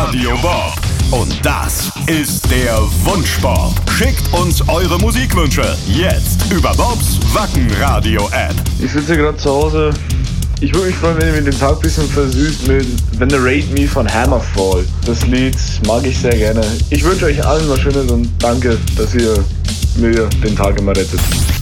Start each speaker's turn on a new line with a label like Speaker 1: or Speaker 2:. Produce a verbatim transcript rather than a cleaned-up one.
Speaker 1: Radio Bob. Und das ist der Wunschbob. Schickt uns eure Musikwünsche jetzt über Bobs Wacken-Radio-App.
Speaker 2: Ich sitze gerade zu Hause. Ich würde mich freuen, wenn ihr mir den Tag ein bisschen versüßt mit Venerate Me von Hammerfall. Das Lied mag ich sehr gerne. Ich wünsche euch allen was Schönes und danke, dass ihr mir den Tag immer rettet.